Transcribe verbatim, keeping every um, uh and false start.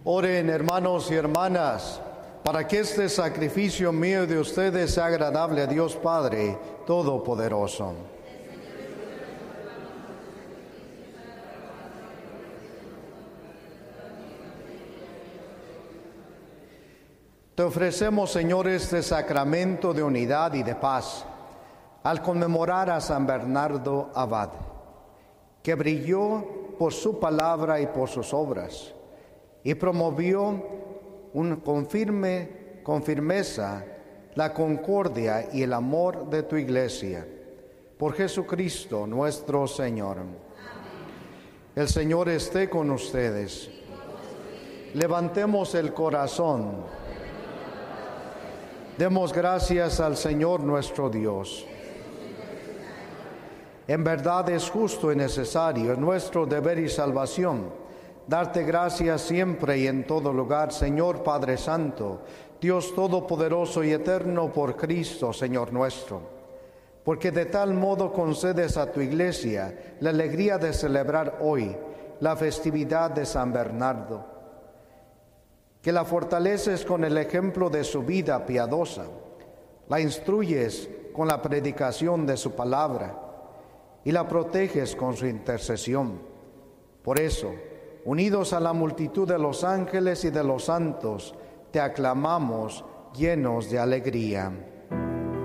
Oren, hermanos y hermanas, para que este sacrificio mío y de ustedes sea agradable a Dios Padre Todopoderoso. Te ofrecemos, Señor, este sacramento de unidad y de paz, al conmemorar a San Bernardo Abad, que brilló por su palabra y por sus obras, y promovió un, con, firme, con firmeza la concordia y el amor de tu Iglesia. Por Jesucristo nuestro Señor. Amén. El Señor esté con ustedes. Levantemos el corazón. Demos gracias al Señor nuestro Dios. En verdad es justo y necesario, es nuestro deber y salvación, darte gracias siempre y en todo lugar, Señor Padre Santo, Dios Todopoderoso y Eterno, por Cristo, Señor nuestro. Porque de tal modo concedes a tu Iglesia la alegría de celebrar hoy la festividad de San Bernardo, que la fortaleces con el ejemplo de su vida piadosa, la instruyes con la predicación de su palabra y la proteges con su intercesión. Por eso, unidos a la multitud de los ángeles y de los santos, te aclamamos llenos de alegría.